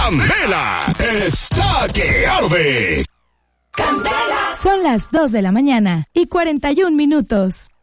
Candela está que arde. Son las 2 de la mañana y 41 minutos.